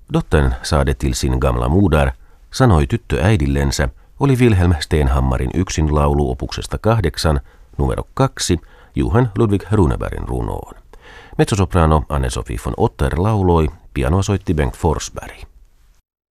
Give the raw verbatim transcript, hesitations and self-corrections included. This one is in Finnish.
Dottern sade till sin gamla moder, sanoi tyttö äidillensä, oli Wilhelm Stenhammarin yksin laulu opuksesta kahdeksan, numero kaksi, Johan Ludwig Runebergin runoon. Mezzosoprano Anne-Sophie von Otter lauloi, pianoa soitti Bengt Forsberg.